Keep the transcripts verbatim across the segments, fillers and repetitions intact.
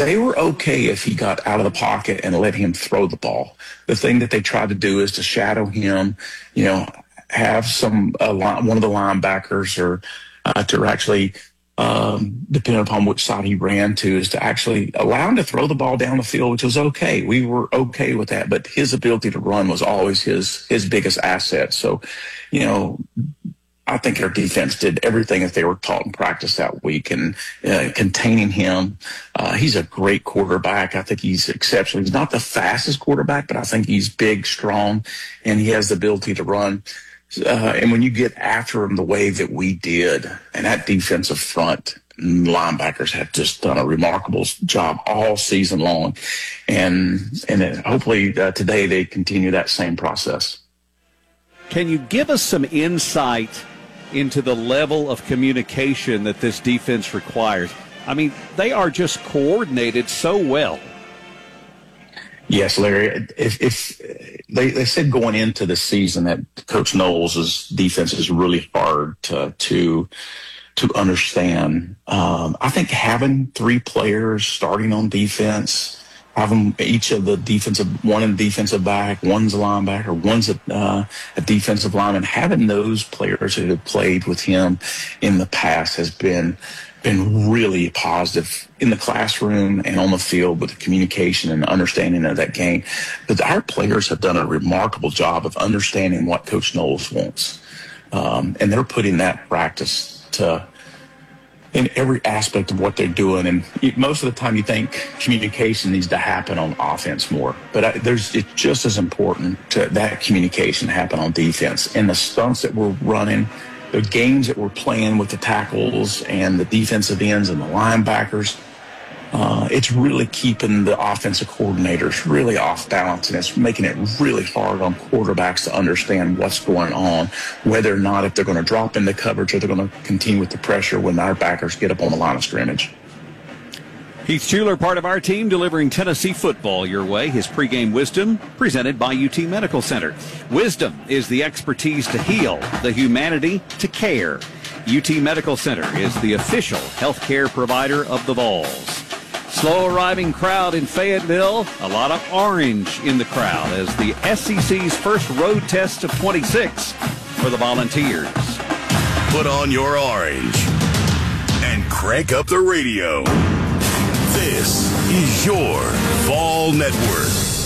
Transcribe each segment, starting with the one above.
they were okay if he got out of the pocket and let him throw the ball. The thing that they tried to do is to shadow him, you know, have some uh, line, one of the linebackers or uh, to actually, um, depending upon which side he ran to, is to actually allow him to throw the ball down the field, which was okay. We were okay with that, but his ability to run was always his his biggest asset. So, you know, I think our defense did everything that they were taught in practice that week, and uh, containing him. Uh, he's a great quarterback. I think he's exceptional. He's not the fastest quarterback, but I think he's big, strong, and he has the ability to run. Uh, and when you get after him the way that we did, and that defensive front, linebackers have just done a remarkable job all season long. And, and it, hopefully uh, today they continue that same process. Can you give us some insight into the level of communication that this defense requires? I mean, they are just coordinated so well. Yes, Larry. If, if they, they said going into the season that Coach Knowles' defense is really hard to to, to understand. Um, I think having three players starting on defense, having each of the defensive, one in defensive back, one's a linebacker, one's a, uh, a defensive lineman, having those players who have played with him in the past has been been really positive in the classroom and on the field with the communication and understanding of that game. But our players have done a remarkable job of understanding what Coach Knowles wants. Um, and they're putting that practice to in every aspect of what they're doing. And most of the time you think communication needs to happen on offense more, but I, there's it's just as important to that communication happen on defense. And the stunts that we're running, the games that we're playing with the tackles and the defensive ends and the linebackers, uh, it's really keeping the offensive coordinators really off balance, and it's making it really hard on quarterbacks to understand what's going on, whether or not if they're going to drop into coverage or they're going to continue with the pressure when our backers get up on the line of scrimmage. Heath Schuler, part of our team, delivering Tennessee football your way. His pregame wisdom presented by U T Medical Center. Wisdom is the expertise to heal, the humanity to care. U T Medical Center is the official healthcare provider of the Vols. Slow arriving crowd in Fayetteville. A lot of orange in the crowd as the S E C's first road test of twenty-six for the Volunteers. Put on your orange and crank up the radio. This is your Vol Network.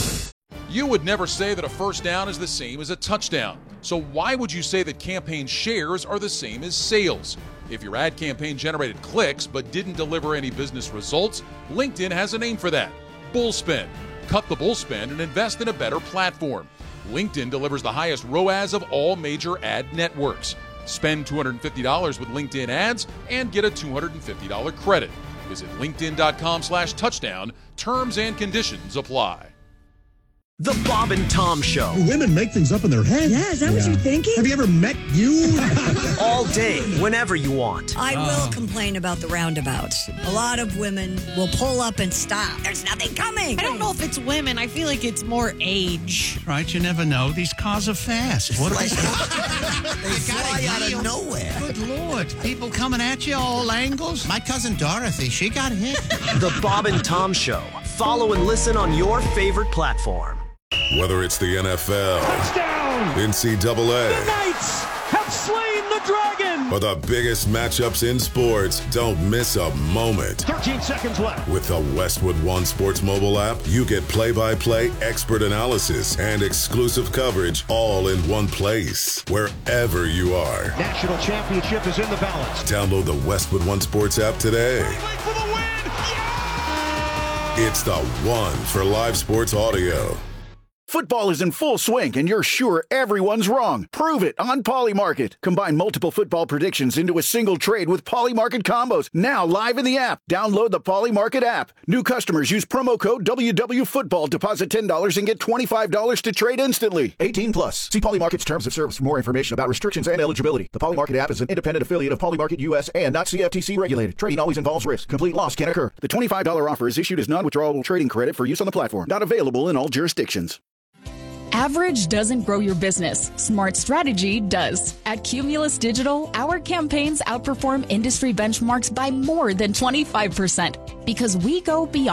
You would never say that a first down is the same as a touchdown. So why would you say that campaign shares are the same as sales? If your ad campaign generated clicks but didn't deliver any business results, LinkedIn has a name for that: bullspend. Cut the bullspend and invest in a better platform. LinkedIn delivers the highest R O A S of all major ad networks. Spend two hundred fifty dollars with LinkedIn ads and get a two hundred fifty dollars credit. Visit linkedin.com slash touchdown. Terms and conditions apply. The Bob and Tom Show. Women make things up in their head. Yeah, is that yeah. what you're thinking? Have you ever met you? All day, whenever you want. I will complain about the roundabouts. A lot of women will pull up and stop. There's nothing coming. I don't know if it's women. I feel like it's more age. Right, you never know. These cars are fast. What they fly out of nowhere. Good Lord. People coming at you all angles. My cousin Dorothy, she got hit. The Bob and Tom Show. Follow and listen on your favorite platform. Whether it's the N F L, touchdown, N C double A, the Knights have slain the dragon, or the biggest matchups in sports, don't miss a moment. thirteen seconds left. With the Westwood One Sports mobile app, you get play-by-play expert analysis and exclusive coverage all in one place, wherever you are. National championship is in the balance. Download the Westwood One Sports app today. For the win. Yeah! It's the one for live sports audio. Football is in full swing, and you're sure everyone's wrong. Prove it on Polymarket. Combine multiple football predictions into a single trade with Polymarket combos. Now live in the app. Download the Polymarket app. New customers use promo code W W Football. Deposit ten dollars and get twenty-five dollars to trade instantly. eighteen plus. See Polymarket's terms of service for more information about restrictions and eligibility. The Polymarket app is an independent affiliate of Polymarket U S and not C F T C regulated. Trading always involves risk. Complete loss can occur. The twenty-five dollars offer is issued as non-withdrawable trading credit for use on the platform. Not available in all jurisdictions. Average doesn't grow your business. Smart strategy does. At Cumulus Digital, our campaigns outperform industry benchmarks by more than twenty-five percent because we go beyond